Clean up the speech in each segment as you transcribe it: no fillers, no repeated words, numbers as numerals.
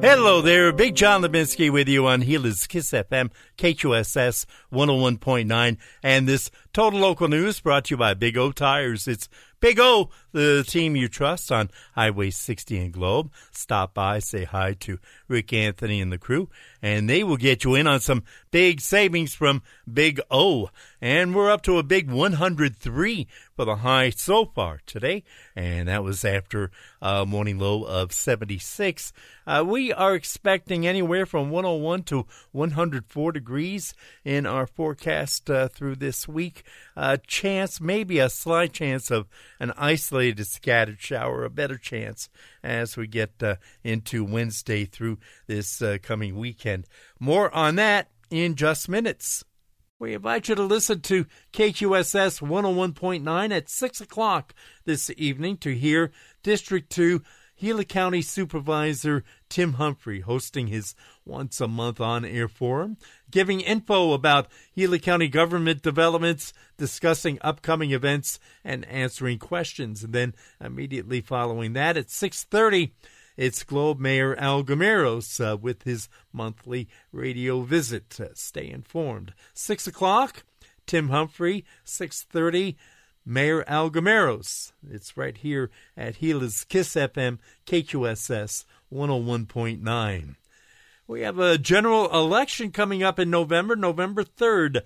Hello there, Big John Lebinsky with you on Gila's Kiss FM, KQSS 101.9, and this Total Local News brought to you by Big O Tires. It's Big O, the team you trust on Highway 60 and Globe. Stop by, say hi to Rick Anthony and the crew, and they will get you in on some big savings from Big O. And we're up to a big 103 for the high so far today, and that was after a morning low of 76. We are expecting anywhere from 101 to 104 degrees in our forecast through this week. Chance, maybe a slight chance of an isolated scattered shower, a better chance as we get into Wednesday through this coming weekend. More on that in just minutes. We invite you to listen to KQSS 101.9 at 6 o'clock this evening to hear District 2 Gila County Supervisor Tim Humphrey hosting his once-a-month on-air forum, giving info about Gila County government developments, discussing upcoming events, and answering questions. And then immediately following that at 6:30, it's Globe Mayor Al Gameros with his monthly radio visit. Stay informed. 6 o'clock, Tim Humphrey. 6:30, Mayor Al Gameros. It's right here at Gila's Kiss FM, KQSS 101.9. We have a general election coming up in November 3rd,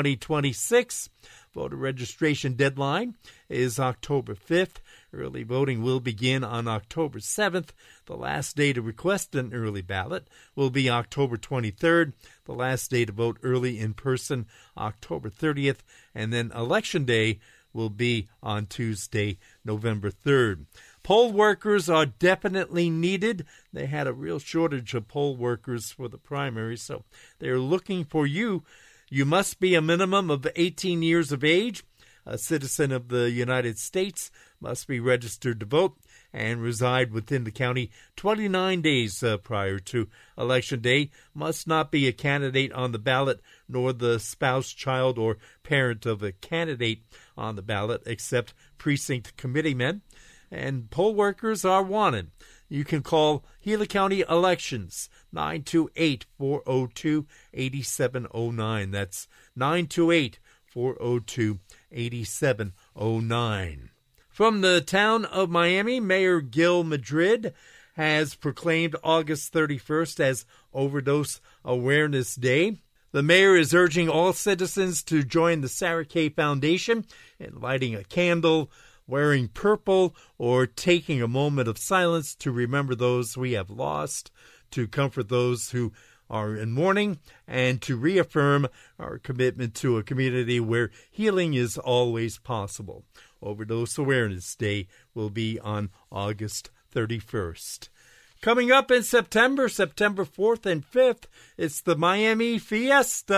2026. Voter registration deadline is October 5th. Early voting will begin on October 7th. The last day to request an early ballot will be October 23rd. The last day to vote early in person, October 30th. And then Election Day will be on Tuesday, November 3rd. Poll workers are definitely needed. They had a real shortage of poll workers for the primary, so they're looking for you. You must be a minimum of 18 years of age, a citizen of the United States, must be registered to vote, and reside within the county 29 days prior to Election Day, must not be a candidate on the ballot, nor the spouse, child, or parent of a candidate on the ballot, except precinct committeemen. And poll workers are wanted. You can call Gila County Elections, 928-402-8709. That's 928-402-8709. From the town of Miami, Mayor Gil Madrid has proclaimed August 31st as Overdose Awareness Day. The mayor is urging all citizens to join the Sarah Kay Foundation in lighting a candle, wearing purple, or taking a moment of silence to remember those we have lost, to comfort those who are in mourning, and to reaffirm our commitment to a community where healing is always possible. Overdose Awareness Day will be on August 31st. Coming up in September 4th and 5th, it's the Miami Fiesta.